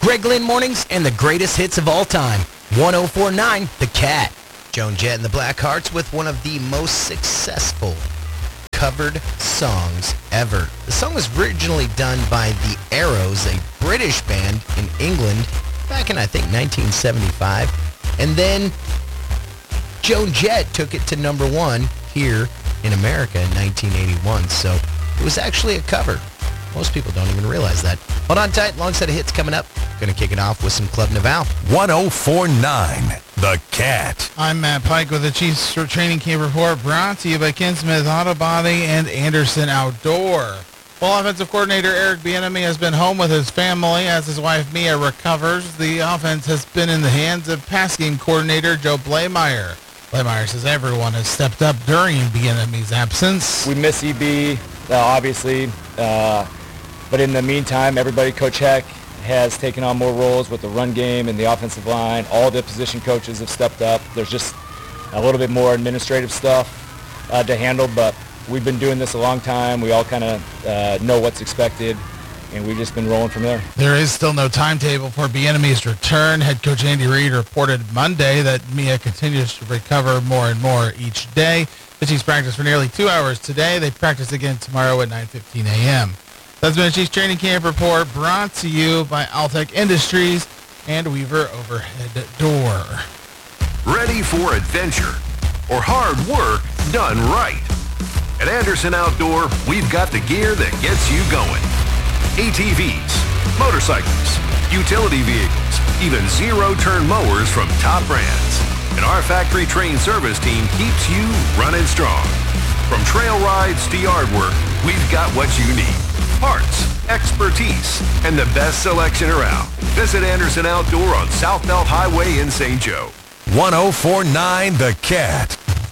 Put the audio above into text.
Greg Lynn Mornings and the greatest hits of all time. 104.9 The Cat. Joan Jett and the Blackhearts with one of the most successful covered songs ever. The song was originally done by the Arrows, a British band in England, back in, I think, 1975. And then Joan Jett took it to number one here in America in 1981. So it was actually a cover. Most people don't even realize that. Hold on tight. Long set of hits coming up. Going to kick it off with some Club Naval. 104.9 The Cat. I'm Matt Pike with the Chiefs Training Camp Report, brought to you by Ken Smith Auto Body and Anderson Outdoor. Well, offensive coordinator Eric Bieniemy has been home with his family as his wife Mia recovers. The offense has been in the hands of pass-game coordinator Joe Blameyer. Blameyer says everyone has stepped up during Bieniemy's absence. We miss EB, obviously, but in the meantime, everybody, Coach Heck, has taken on more roles with the run game and the offensive line. All the position coaches have stepped up. There's just a little bit more administrative stuff to handle, but we've been doing this a long time. We all kind of know what's expected, and we've just been rolling from there. There is still no timetable for Bieniemy's return. Head coach Andy Reid reported Monday that Mia continues to recover more and more each day. The Chiefs practiced for nearly 2 hours today. They practice again tomorrow at 9:15 a.m. That's been a Chiefs Training Camp Report brought to you by Altec Industries and Weaver Overhead Door. Ready for adventure or hard work done right? At Anderson Outdoor, we've got the gear that gets you going. ATVs, motorcycles, utility vehicles, even zero-turn mowers from top brands. And our factory-trained service team keeps you running strong. From trail rides to yard work, we've got what you need. Parts, expertise, and the best selection around. Visit Anderson Outdoor on South Belt Highway in St. Joe. 104.9 The Cat.